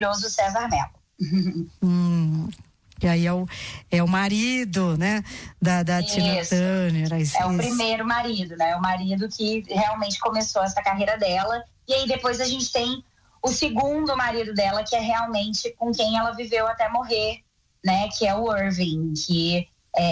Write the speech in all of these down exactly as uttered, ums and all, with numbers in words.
maravilhoso César Mello. Hum, que aí é o, é o marido, né, da, da Tina Turner. Aí, é o primeiro marido, né, o marido que realmente começou essa carreira dela, e aí depois a gente tem o segundo marido dela, que é realmente com quem ela viveu até morrer, né, que é o Irving, que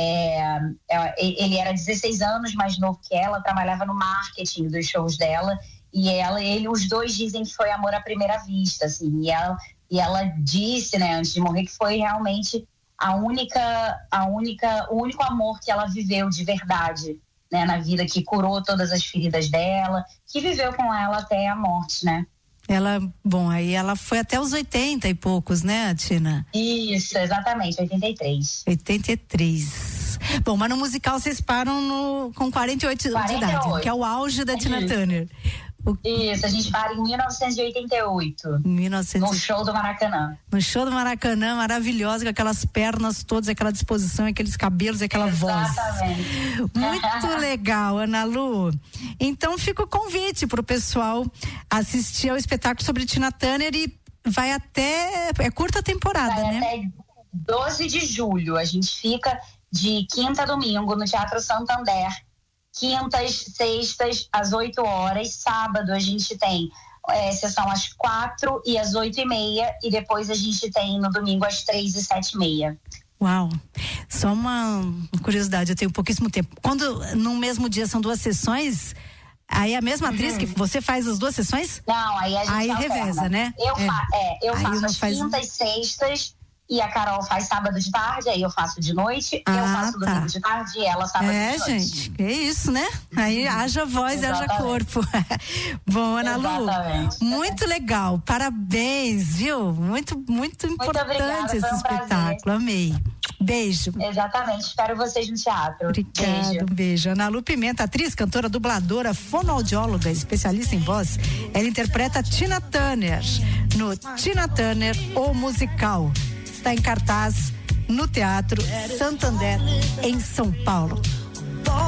é, é, ele era dezesseis anos mais novo que ela, trabalhava no marketing dos shows dela, e ela, ele, os dois dizem que foi amor à primeira vista, assim, e ela, e ela disse, né, antes de morrer, que foi realmente a única, a única, o único amor que ela viveu de verdade, né, na vida, que curou todas as feridas dela, que viveu com ela até a morte, né. Ela, bom, aí ela foi até os oitenta e poucos, né, Tina? Isso, exatamente, oitenta e três. oitenta e três. Bom, mas no musical vocês param no, com quarenta e oito, quarenta e oito de idade, que é o auge da Tina Isso. Turner. O... Isso, a gente para em mil novecentos e oitenta e oito, mil e novecentos... no show do Maracanã. No show do Maracanã, maravilhosa, com aquelas pernas todas, aquela disposição, aqueles cabelos, aquela Exatamente. voz. Muito legal, Ana Lu. Então fica o convite pro pessoal assistir ao espetáculo sobre Tina Turner e vai até, é curta temporada, vai né? Até doze de julho, a gente fica de quinta a domingo no Teatro Santander. Quintas, sextas, às oito horas. Sábado a gente tem é, sessão às quatro e às oito e meia. E depois a gente tem no domingo às três e sete e meia. Uau! Só uma curiosidade, eu tenho pouquíssimo tempo. Quando no mesmo dia são duas sessões, aí a mesma atriz uhum. que você faz as duas sessões? Não, aí a gente aí alterna. reveza, né? Eu, é. fa é, eu aí faço as faz... quintas, sextas. E a Carol faz sábado de tarde, aí eu faço de noite, ah, eu faço domingo tá. de tarde e ela sábado é, de noite. É, gente, é isso, né? Aí haja voz, haja corpo. Bom, Ana Lu, muito legal, parabéns, viu? Muito, muito, muito importante obrigada, esse um espetáculo, prazer. Amei. Beijo. Exatamente, espero vocês no teatro. Obrigada, beijo. Um beijo. Ana Lu Pimenta, atriz, cantora, dubladora, fonoaudióloga, especialista em voz. Ela interpreta Tina Turner no Tina Turner, o musical. Está em cartaz no Teatro Santander, em São Paulo.